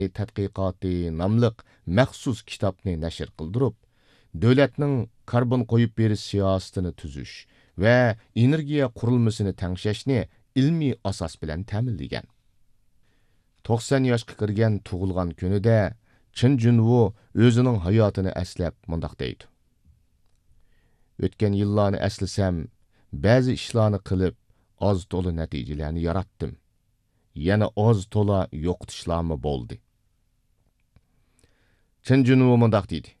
tadqiqoti nomli maxsus kitobni nashr qildirib, davlatning karbon qo'yib berish siyosatini tuzish va energiya qurilmasini tangshashni ilmiy asos bilan ta'minlagan. 90 yoshga kirgan tug'ilgan kunida Chen Junwu o'zining hayotini eslab mundaq deydi. O'tgan yillarni eslasam, ba'zi ishlarni qilib, oz to'la natijalarni yaratdim. Yana oz to'la yo'qotishlarmi bo'ldi. Chen Junwu mundaq deydi.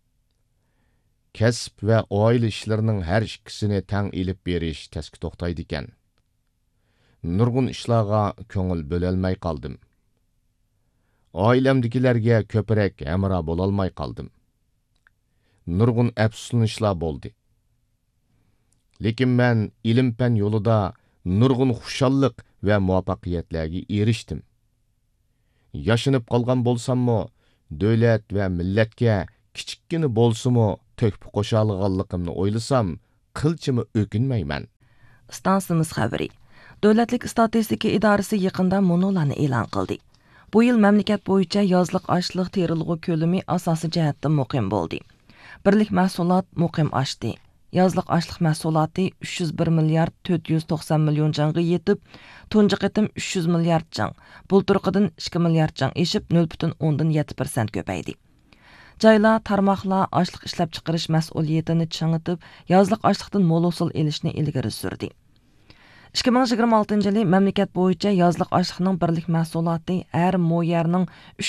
Kasb va oila ishlarining har ikkisini tang ilib berish tasga to'xtaydi ekan. Nurg'un ishlarga ko'ngil bo'lolmay qoldim. Oilamdagilarga ko'proq hamroh bo'lolmay qoldim. Nurg'un afsuslanishlar bo'ldi. Lekin men ilm-fan yo'lida nurg'un xushalliq va muvaffaqiyatlarga erishdim. Yashinib qolgan bo'lsam-mo, davlat va millatga kichikkina bo'lsa-mo to'hfa qo'sha olganligimni o'ylasam, qilchimi o'kinmayman. Stansimiz xabari. Davlatlik statistika idorasi yaqinda monolarni e'lon qildi. Bu yil mamlakat bo'yicha yozliq ochliq terilg'u ko'lami asosiy jihatdan muqim bo'ldi. Birlik mahsulot muqim oshdi. Yozliq ochliq mahsuloti 301 milliard 490 million jangga yetib, tunji qitim 300 milliard jang, bulturqidan 2 milliard jang eshib 0.7% ko'paydi. Joylar, tarmoqlar ochliq ishlab chiqarish mas'uliyatini changitib, yozliq ochliqdan mo'l hosil elishni ilgari surdi. 2026 yili mamlakat bo'yicha yozliq ochliqning birlik mahsuloti har mo'yarning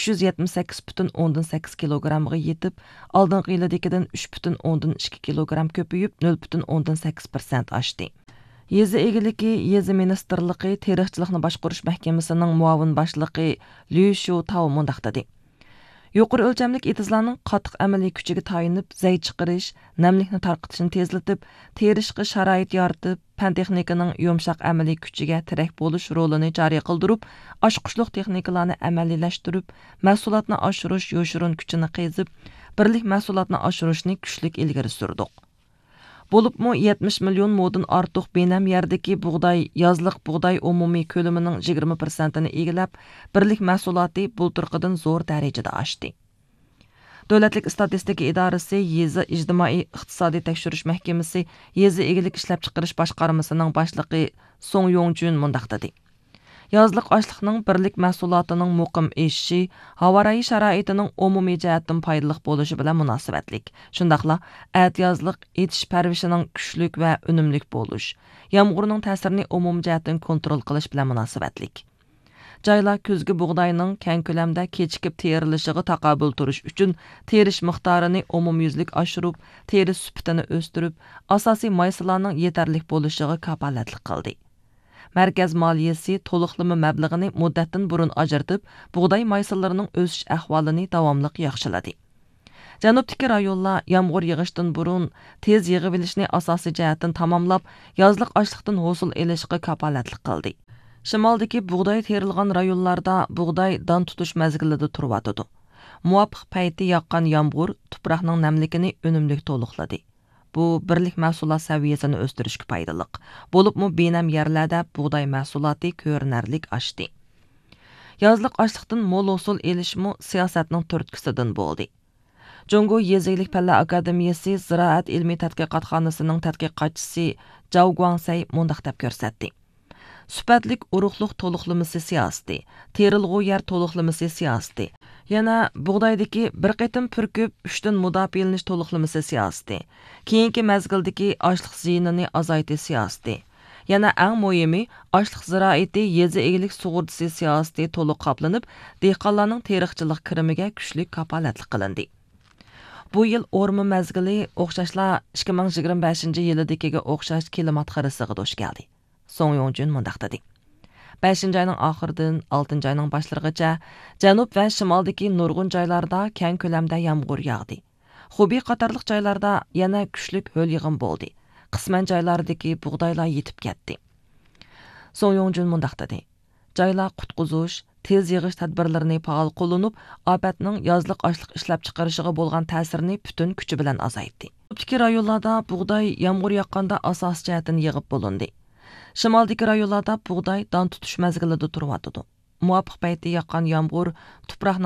378,8 kilogramga yetib, oldingi yildagidan 3,2 kilogram ko'payib 0,8% oshdi. Yezi egiligi Yezi ministerligi terixchilikni boshqarish mahkamasining muavin boshlig'i Liu Shutao mundaq dedi. Yuqori o'lchamlik etizlarning qattiq amaliy kuchiga tayinib, zay chiqarish, namlikni tarqitishni tezlatib, terishga sharoit yaratib, fan texnikaning yumshoq amaliy kuchiga tirak bo'lish rolini joriy qildirib, oshqushliq texnikalarni amaliylashtirib, mahsulotni oshirish yo'shirin kuchini qezib, birlik mahsulotni oshirishni kuchlik ilgari surdik. Bo'libmi 70 million modin ortiq benam yerdagi bug'doy, yozliq bug'doy umumiy ko'lamining 20%ni egallab, birlik mahsuloti bulturqidan zo'r darajada oshdi. Davlatlik statistika idorasi Yezi ijtimoiy iqtisodiy tekshirish mahkamasi Yezi egilik ishlab chiqarish boshqarmasining boshlig'i Song Yongjun mundaq dedi. Yozliq ochliqning birlik mahsulotining muqim eshishi, havorayi sharoitining umumiy jihatdan foydali bo'lishi bilan munosabatlik. Shundaqla yozliq etish parvishining kuchlik va unumlik bo'lish, yomg'irning ta'sirini umumiy jihatdan kontrol qilish bilan munosabatlik. Joylar kuzgi bug'doyning keng ko'lamda kechikib terilishiga taqobil turish uchun terish miqdorini umumyuzlik oshirib, teri sifatini o'stirib, asosiy maysalarning yetarli bo'lishiga kafolatlik qildi. Markaz moliyasi to'liqlama mablag'ini muddatdan burun ajratib, bug'doy maysalarining o'sish ahvolini davomli yaxshiladi. Janubdagi rayonlar yomg'ir yig'ishdan burun tez yig'ib olishni asosiy jihatdan tamomlab, yozliq ochliqdan hosil elishga kafolatlik qildi. Shimoldagi bug'doy terilgan rayonlarda bug'doy don tutish mazgilida turibdi. Muvofiq payti yoqqan yomg'ir tuproqning namligini unumli to'liqladi. Bu birlik mahsulot saviyasini o'stirishga foydali. Bo'libmi benam yerlarda bug'doy mahsuloti ko'rinarlik oshdi. Yozliq ochliqdan mo'l hosil elishmi siyosatning turtkisidan bo'ldi. Jungo Yezilik Palla Akademiyasi Ziroat ilmiy tadqiqotxonasining tadqiqotchisi Zhao Guangsai mundaq deb ko'rsatdi. Suhbatlik urug'liq to'liqlamasi siyosati, terilg'u yer to'liqlamasi siyosati, yana bug'doydagi bir qitim purkib 3 dan mudofialanish to'liqlamasi siyosati, keyingi mazgildagi ochliq ziyinini azaytish siyosati, yana eng muhimi ochliq ziroati yezi egilik sug'urtasi siyosati to'liq qoplanib, dehqonlarning terixchilik kirimiga kuchli kafolatlik qilindi. Bu yil o'rma mazgili o'xshashla 2025 yilidagiga o'xshash klimat xirisiga duch keldi. Song Yongjun mundaq dedi. 5-oyning oxiridan 6-oyning boshlarigacha janub va shimoldagi nurg'un joylarda keng ko'lamda yomg'ir yog'di. Xubiy qatorliq joylarda yana kuchli ho'l yig'im bo'ldi. Qisman joylardagi bug'doylar yetib ketdi. Song Yongjun mundaq dedi. Joylar qutqizish, tez yig'ish tadbirlarini faol qo'llanib, ofatning yozliq ochliq ishlab chiqarishiga bo'lgan ta'sirini butun kuchi bilan azaytdi. Ko'pchilik rayonlarda bug'doy yomg'ir yoqqanda asos jihatdan yig'ib bo'lindi. Shimoldagi rayonlarda bug'doy don tutish mazgilida turibdi. Muvofiq payti yoqqan yomg'ir tuproqning